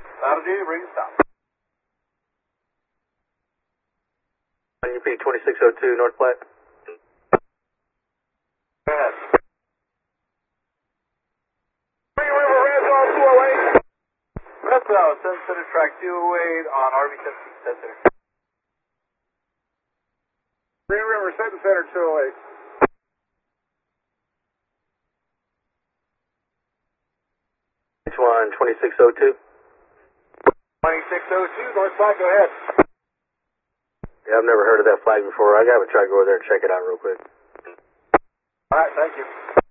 That'll do, bring it stop. UP 2602 North Platte. Go ahead. Green River, Redwall 208. Redwall, 7 Center, track 208 on RV 17, 7 Center. Green River, 7 Center, 208. H1 2602. 2602, North Platte, go ahead. Yeah, I've never heard of that flag before. I gotta try to go over there and check it out real quick. All right, thank you.